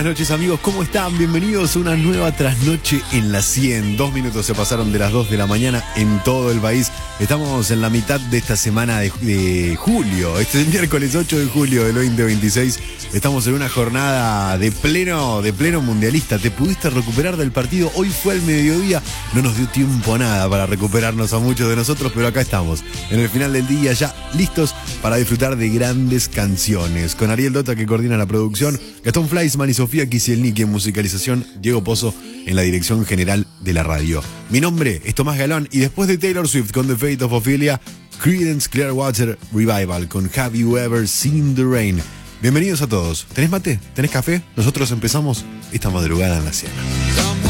Buenas noches amigos, ¿cómo están? Bienvenidos a una nueva trasnoche en la 100. 2 minutos se pasaron de las 2 de la mañana en todo el país. Estamos en la mitad de esta semana de julio. Este es el miércoles 8 de julio del 2026. Estamos en una jornada de pleno mundialista. ¿Te pudiste recuperar del partido? Hoy fue al mediodía. No nos dio tiempo a nada para recuperarnos a muchos de nosotros, pero acá estamos, en el final del día, ya listos para disfrutar de grandes canciones. Con Ariel Dota, que coordina la producción, Gastón Fleisman y Sofía Kisielniki en musicalización, Diego Pozo en la dirección general de la radio. Mi nombre es Tomás Galón y después de Taylor Swift con The Fate of Ophelia, Creedence Clearwater Revival con Have You Ever Seen the Rain. Bienvenidos a todos. ¿Tenés mate? ¿Tenés café? Nosotros empezamos esta madrugada en la 100.